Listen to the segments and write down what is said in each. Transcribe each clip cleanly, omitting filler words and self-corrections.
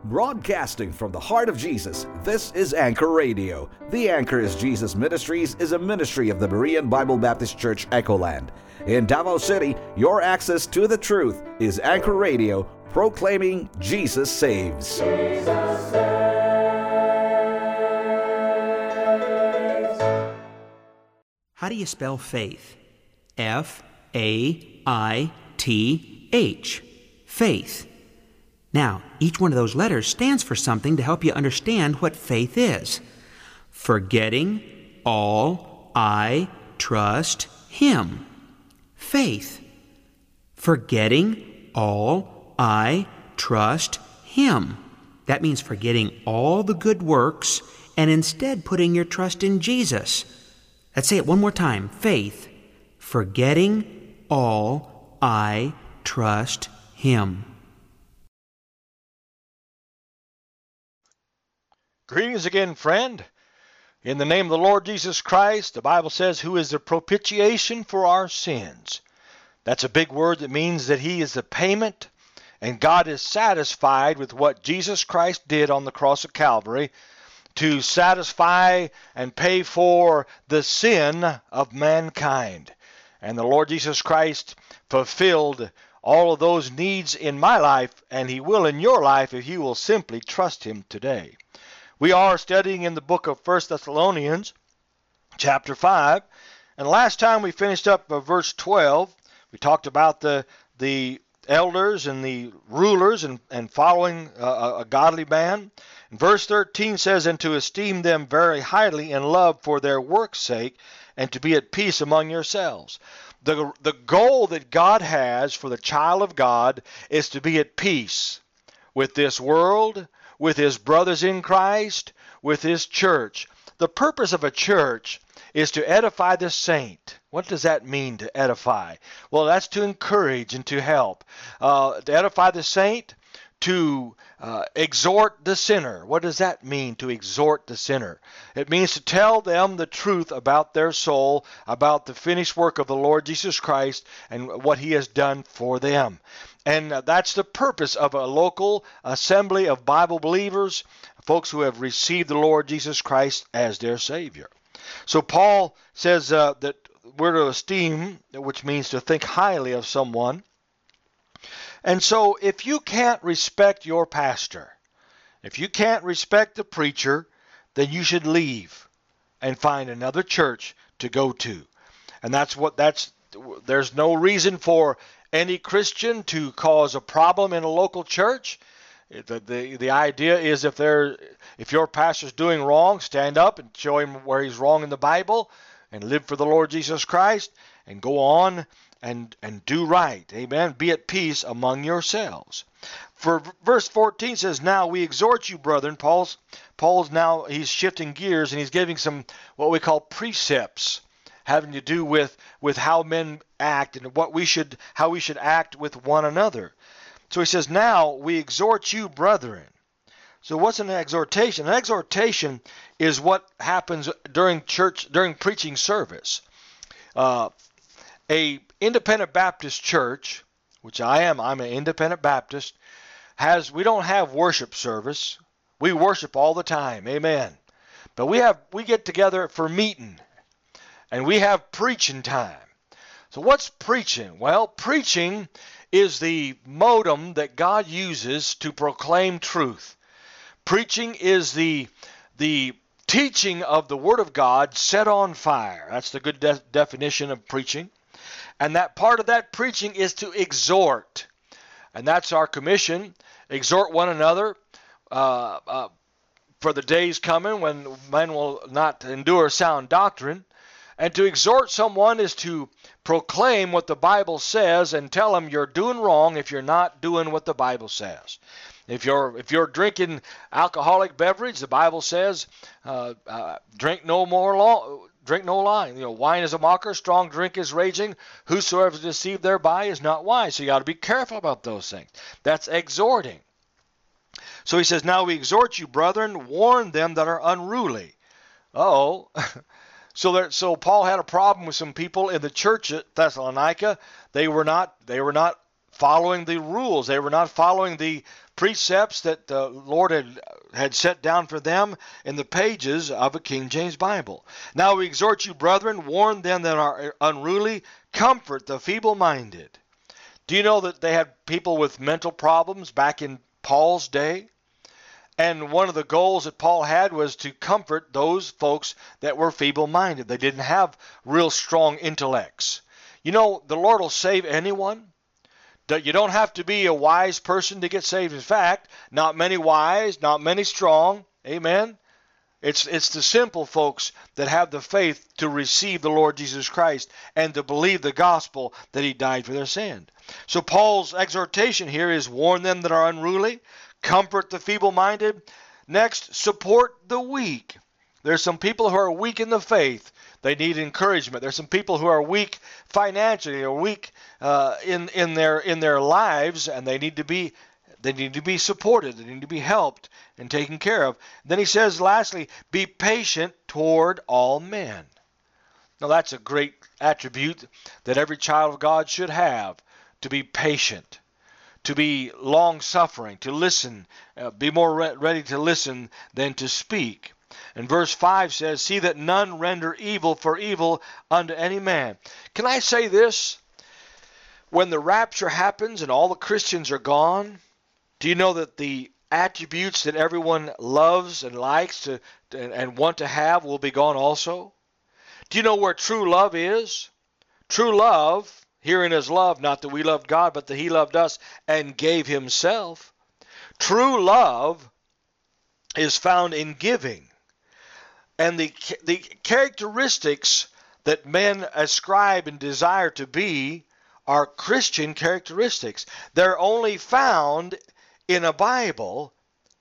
Broadcasting from the heart of Jesus, this is Anchor Radio. The Anchor is Jesus Ministries is a ministry of the Berean Bible Baptist Church, Echoland. In Davao City, your access to the truth is Anchor Radio, proclaiming Jesus saves. Jesus saves. How do you spell faith? F-A-I-T-H. Faith. Now, each one of those letters stands for something to help you understand what faith is. Forgetting all, I trust Him. Faith. Forgetting all, I trust Him. That means forgetting all the good works and instead putting your trust in Jesus. Let's say it one more time. Faith. Forgetting all, I trust Him. Greetings again, friend. In the name of the Lord Jesus Christ, the Bible says, who is the propitiation for our sins. That's a big word that means that He is the payment, and God is satisfied with what Jesus Christ did on the cross of Calvary to satisfy and pay for the sin of mankind. And the Lord Jesus Christ fulfilled all of those needs in my life, and He will in your life if you will simply trust Him today. We are studying in the book of 1 Thessalonians, chapter 5. And last time we finished up verse 12. We talked about the elders and the rulers and following a godly man. And verse 13 says, and to esteem them very highly in love for their work's sake, and to be at peace among yourselves. The goal that God has for the child of God is to be at peace with this world, with his brothers in Christ, with his church. The purpose of a church is to edify the saint. What does that mean, to edify? Well, that's to encourage and to help. To edify the saint, to exhort the sinner. What does that mean, to exhort the sinner? It means to tell them the truth about their soul, about the finished work of the Lord Jesus Christ and what He has done for them. And that's the purpose of a local assembly of Bible believers, folks who have received the Lord Jesus Christ as their Savior. So Paul says that we're to esteem, which means to think highly of someone. And so if you can't respect your pastor, if you can't respect the preacher, then you should leave and find another church to go to. And there's no reason for any Christian to cause a problem in a local church. The idea is if your pastor's doing wrong, stand up and show him where he's wrong in the Bible and live for the Lord Jesus Christ and go on and do right. Amen. Be at peace among yourselves. For verse 14 says, now we exhort you, brethren. Paul's now, he's shifting gears and he's giving some what we call precepts having to do with how men act and how we should act with one another. So he says, now we exhort you, brethren. So what's an exhortation? An exhortation is what happens during preaching service. A independent Baptist church, which I'm an independent Baptist, we don't have worship service. We worship all the time. Amen. But we get together for meeting. And we have preaching time. So what's preaching? Well, preaching is the modem that God uses to proclaim truth. Preaching is the teaching of the Word of God set on fire. That's the good definition of preaching. And that part of that preaching is to exhort. And that's our commission. Exhort one another for the days coming when men will not endure sound doctrine. And to exhort someone is to proclaim what the Bible says and tell them you're doing wrong if you're not doing what the Bible says. If you're drinking alcoholic beverage, the Bible says, drink no wine. Wine is a mocker, strong drink is raging. Whosoever is deceived thereby is not wise. So you got to be careful about those things. That's exhorting. So he says, now we exhort you, brethren, warn them that are unruly. So Paul had a problem with some people in the church at Thessalonica. They were not following the rules. They were not following the precepts that the Lord had set down for them in the pages of a King James Bible. Now we exhort you, brethren, warn them that are unruly, comfort the feeble-minded. Do you know that they had people with mental problems back in Paul's day? And one of the goals that Paul had was to comfort those folks that were feeble-minded. They didn't have real strong intellects. You know, the Lord will save anyone. You don't have to be a wise person to get saved. In fact, not many wise, not many strong. Amen. It's the simple folks that have the faith to receive the Lord Jesus Christ and to believe the gospel that he died for their sin. So Paul's exhortation here is warn them that are unruly, comfort the feeble-minded. Next, support the weak. There's some people who are weak in the faith. They need encouragement. There's some people who are weak financially or weak in their lives, and they need to be supported. They need to be helped and taken care of. Then he says, lastly, be patient toward all men. Now that's a great attribute that every child of God should have, to be patient, to be long-suffering, to listen, be more ready to listen than to speak. And verse 5 says, see that none render evil for evil unto any man. Can I say this? When the rapture happens and all the Christians are gone, do you know that the attributes that everyone loves and likes and want to have will be gone also? Do you know where true love is? True love, herein is love, not that we loved God, but that he loved us and gave himself. True love is found in giving. And the characteristics that men ascribe and desire to be are Christian characteristics. They're only found in a Bible,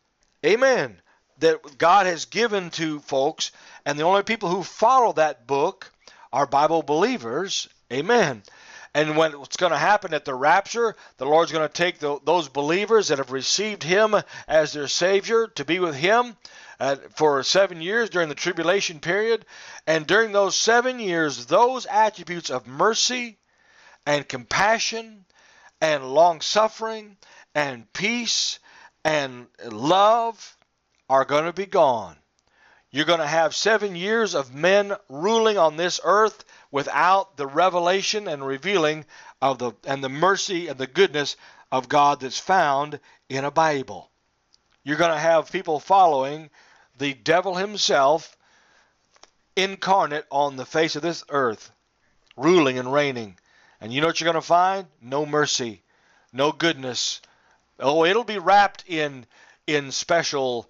amen, that God has given to folks, and the only people who follow that book are Bible believers, amen. And what's going to happen at the rapture, the Lord's going to take those believers that have received him as their Savior to be with him for 7 years during the tribulation period. And during those 7 years, those attributes of mercy and compassion and long-suffering and peace and love are going to be gone. You're going to have 7 years of men ruling on this earth without the revelation and revealing of the mercy and the goodness of God that's found in a Bible. You're going to have people following the devil himself incarnate on the face of this earth, ruling and reigning. And you know what you're going to find? No mercy, no goodness. Oh, it'll be wrapped in special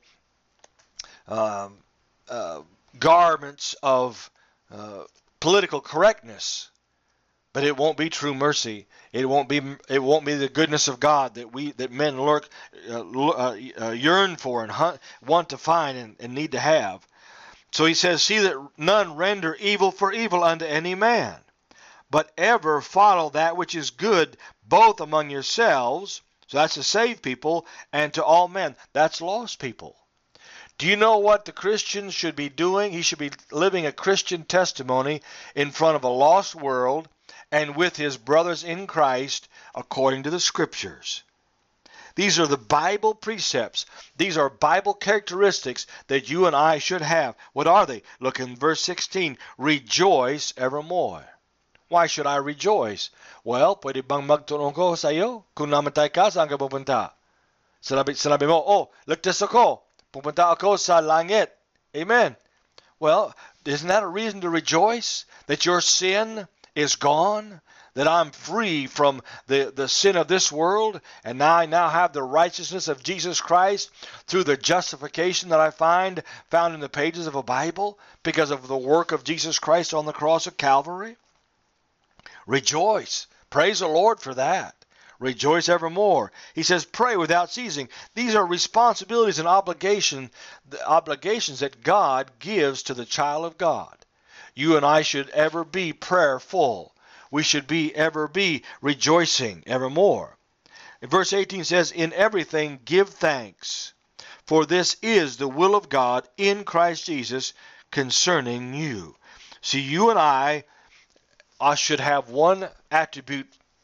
garments of political correctness, but it won't be true mercy. It won't be the goodness of God that men yearn for and want to find and need to have. So he says, see that none render evil for evil unto any man, but ever follow that which is good, both among yourselves, so that's to save people, and to all men, that's lost people. Do you know what the Christian should be doing? He should be living a Christian testimony in front of a lost world and with his brothers in Christ according to the Scriptures. These are the Bible precepts. These are Bible characteristics that you and I should have. What are they? Look in verse 16. Rejoice evermore. Why should I rejoice? Well, pwede bang magtunong ko sa iyo kung namatay ka, saan ka pupunta? Sinabi mo, oh, ligtas ako. Pupunta ako sa langit. Amen. Well, isn't that a reason to rejoice? That your sin is gone? That I'm free from the sin of this world, and now I now have the righteousness of Jesus Christ through the justification that I found in the pages of a Bible because of the work of Jesus Christ on the cross of Calvary? Rejoice. Praise the Lord for that. Rejoice evermore. He says, pray without ceasing. These are responsibilities and obligations that God gives to the child of God. You and I should ever be prayerful. We should ever be rejoicing evermore. In verse 18 says, in everything give thanks, for this is the will of God in Christ Jesus concerning you. See, you and I should have one attribute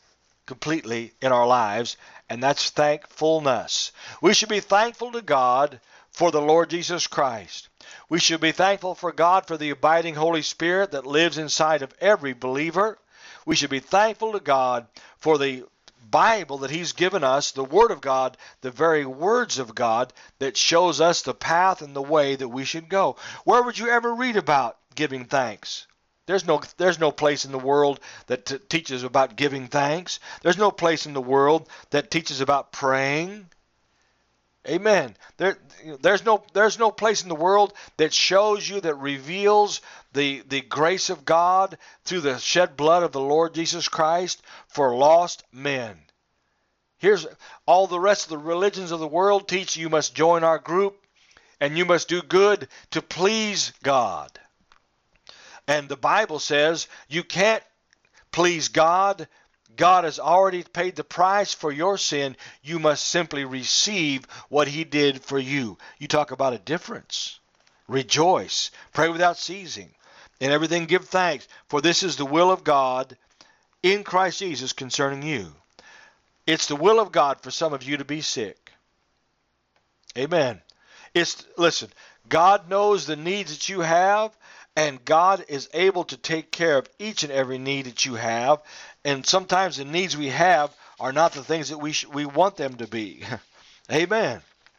completely in our lives, and that's thankfulness. We should be thankful to God for the Lord Jesus Christ. We should be thankful for God for the abiding Holy Spirit that lives inside of every believer. We should be thankful to God for the Bible that He's given us, the Word of God, the very words of God that shows us the path and the way that we should go. Where would you ever read about giving thanks? There's no place in the world that teaches about giving thanks. There's no place in the world that teaches about praying. Amen. There's no place in the world that shows you, that reveals the grace of God through the shed blood of the Lord Jesus Christ for lost men. Here's all the rest of the religions of the world teach you must join our group and you must do good to please God. And the Bible says you can't please God. God has already paid the price for your sin. You must simply receive what He did for you. You talk about a difference. Rejoice. Pray without ceasing. In everything give thanks, for this is the will of God in Christ Jesus concerning you. It's the will of God for some of you to be sick. Amen. Listen, God knows the needs that you have, and God is able to take care of each and every need that you have. And sometimes the needs we have are not the things that we want them to be. Amen.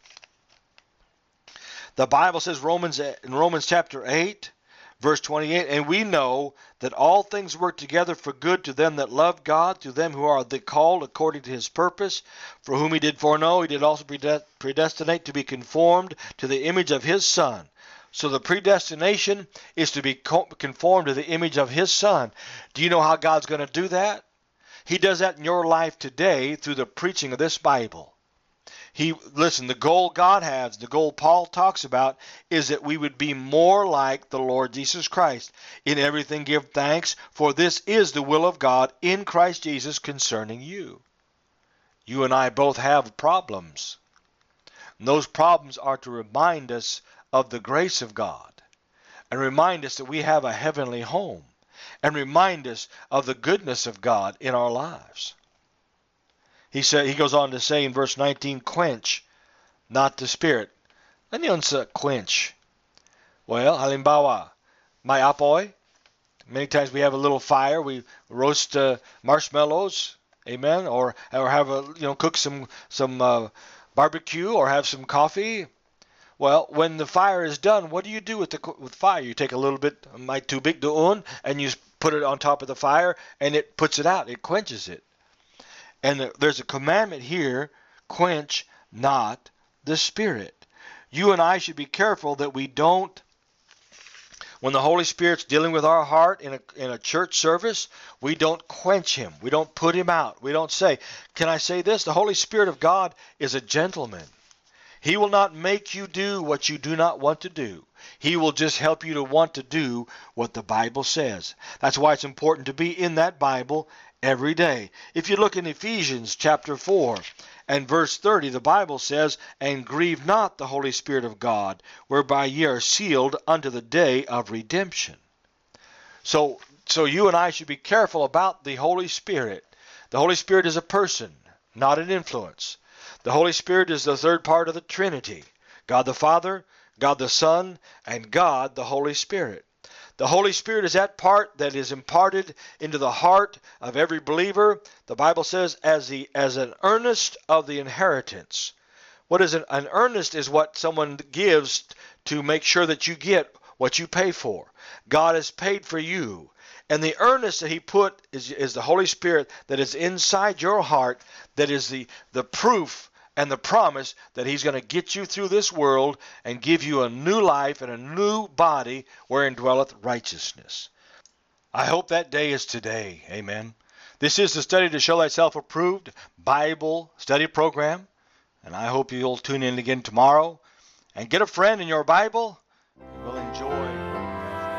The Bible says in Romans chapter 8, verse 28, and we know that all things work together for good to them that love God, to them who are the called according to His purpose, for whom He did foreknow, He did also predestinate to be conformed to the image of His Son. So the predestination is to be conformed to the image of His Son. Do you know how God's going to do that? He does that in your life today through the preaching of this Bible. Listen, the goal God has, the goal Paul talks about, is that we would be more like the Lord Jesus Christ. In everything give thanks, for this is the will of God in Christ Jesus concerning you. You and I both have problems. And those problems are to remind us of the grace of God, and remind us that we have a heavenly home, and remind us of the goodness of God in our lives. He goes on to say in verse 19, quench not the spirit. Ano yun sa quench? Well, halimbawa, may apoy. Many times we have a little fire. We roast marshmallows, amen, or have cook some barbecue, or have some coffee. Well, when the fire is done, what do you do with fire? You take a little bit, might too big doon, and you put it on top of the fire, and it puts it out. It quenches it. And there's a commandment here, quench not the Spirit. You and I should be careful that we don't, when the Holy Spirit's dealing with our heart in a church service, we don't quench Him. We don't put Him out. We don't say, can I say this? The Holy Spirit of God is a gentleman. He will not make you do what you do not want to do. He will just help you to want to do what the Bible says. That's why it's important to be in that Bible every day. If you look in Ephesians chapter 4 and verse 30, the Bible says, and grieve not the Holy Spirit of God, whereby ye are sealed unto the day of redemption. So you and I should be careful about the Holy Spirit. The Holy Spirit is a person, not an influence. The Holy Spirit is the third part of the Trinity. God the Father, God the Son, and God the Holy Spirit. The Holy Spirit is that part that is imparted into the heart of every believer. The Bible says as an earnest of the inheritance. What is an earnest is what someone gives to make sure that you get what you pay for. God has paid for you. And the earnest that He put is the Holy Spirit that is inside your heart, that is the proof and the promise that He's going to get you through this world and give you a new life and a new body wherein dwelleth righteousness. I hope that day is today. Amen. This is the Study to Show Thyself Approved Bible study program. And I hope you'll tune in again tomorrow. And get a friend in your Bible